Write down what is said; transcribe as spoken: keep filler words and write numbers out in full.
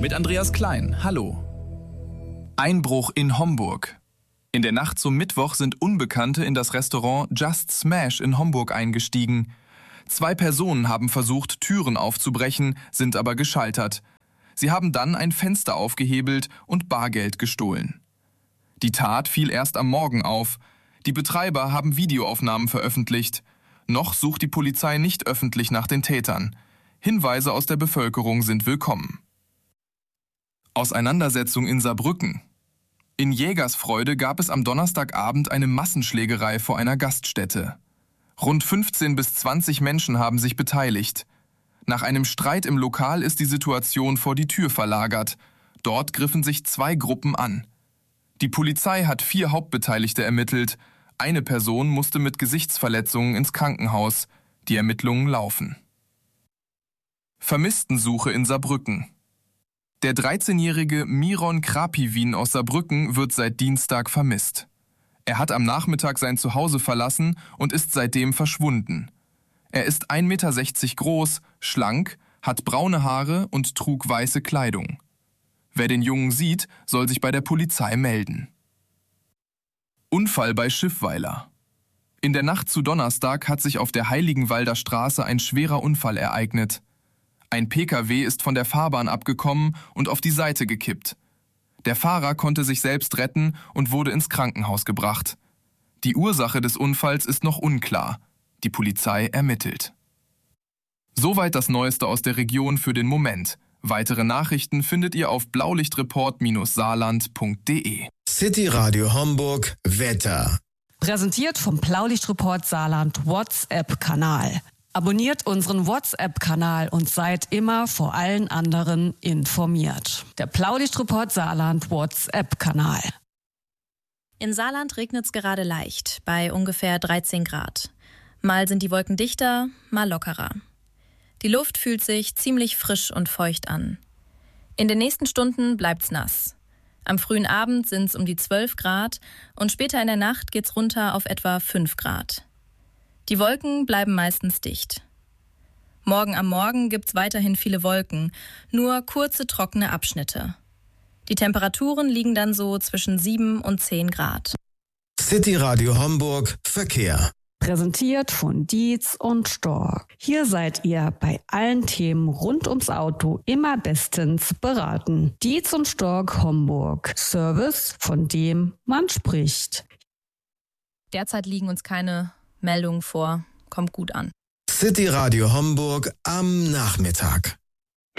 mit Andreas Klein. Hallo. Einbruch in Homburg. In der Nacht zum Mittwoch sind Unbekannte in das Restaurant Just Smash in Homburg eingestiegen. Zwei Personen haben versucht, Türen aufzubrechen, sind aber gescheitert. Sie haben dann ein Fenster aufgehebelt und Bargeld gestohlen. Die Tat fiel erst am Morgen auf. Die Betreiber haben Videoaufnahmen veröffentlicht. Noch sucht die Polizei nicht öffentlich nach den Tätern. Hinweise aus der Bevölkerung sind willkommen. Auseinandersetzung in Saarbrücken. In Jägersfreude gab es am Donnerstagabend eine Massenschlägerei vor einer Gaststätte. Rund fünfzehn bis zwanzig Menschen haben sich beteiligt. Nach einem Streit im Lokal ist die Situation vor die Tür verlagert. Dort griffen sich zwei Gruppen an. Die Polizei hat vier Hauptbeteiligte ermittelt. Eine Person musste mit Gesichtsverletzungen ins Krankenhaus. Die Ermittlungen laufen. Vermisstensuche in Saarbrücken. Der dreizehnjährige Miron Krapivin aus Saarbrücken wird seit Dienstag vermisst. Er hat am Nachmittag sein Zuhause verlassen und ist seitdem verschwunden. Er ist ein Meter sechzig groß, schlank, hat braune Haare und trug weiße Kleidung. Wer den Jungen sieht, soll sich bei der Polizei melden. Unfall bei Schiffweiler. In der Nacht zu Donnerstag hat sich auf der Heiligenwalder Straße ein schwerer Unfall ereignet. Ein Pkw ist von der Fahrbahn abgekommen und auf die Seite gekippt. Der Fahrer konnte sich selbst retten und wurde ins Krankenhaus gebracht. Die Ursache des Unfalls ist noch unklar. Die Polizei ermittelt. Soweit das Neueste aus der Region für den Moment. Weitere Nachrichten findet ihr auf blaulichtreport saarland punkt de. City Radio Homburg Wetter. Präsentiert vom Blaulichtreport Saarland WhatsApp-Kanal. Abonniert unseren WhatsApp-Kanal und seid immer vor allen anderen informiert. Der Blaulichtreport Saarland WhatsApp-Kanal. In Saarland regnet es gerade leicht, bei ungefähr dreizehn Grad. Mal sind die Wolken dichter, mal lockerer. Die Luft fühlt sich ziemlich frisch und feucht an. In den nächsten Stunden bleibt's nass. Am frühen Abend sind es um die zwölf Grad und später in der Nacht geht's runter auf etwa fünf Grad. Die Wolken bleiben meistens dicht. Morgen am Morgen gibt's weiterhin viele Wolken, nur kurze trockene Abschnitte. Die Temperaturen liegen dann so zwischen sieben und zehn Grad. City Radio Homburg Verkehr. Präsentiert von Dietz und Stork. Hier seid ihr bei allen Themen rund ums Auto immer bestens beraten. Dietz und Stork Homburg. Service, von dem man spricht. Derzeit liegen uns keine Meldungen vor. Kommt gut an. City Radio Homburg am Nachmittag.